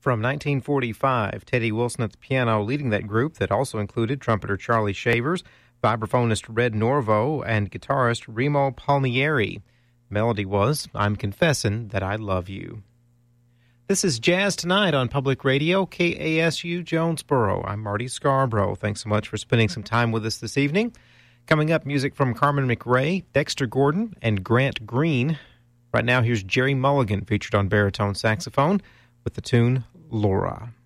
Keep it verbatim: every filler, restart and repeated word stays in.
From nineteen forty-five, Teddy Wilson at the piano leading that group that also included trumpeter Charlie Shavers, vibraphonist Red Norvo, and guitarist Remo Palmieri. The melody was, "I'm Confessing That I Love You." This is Jazz Tonight on Public Radio, K A S U Jonesboro. I'm Marty Scarborough. Thanks so much for spending some time with us this evening. Coming up, music from Carmen McRae, Dexter Gordon, and Grant Green. Right now, here's Jerry Mulligan, featured on baritone saxophone, with the tune Laura.